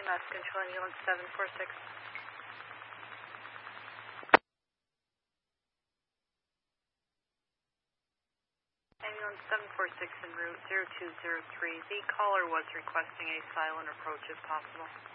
EMS control, ambulance 746. Ambulance 746 en route 0203. The caller was requesting a silent approach if possible.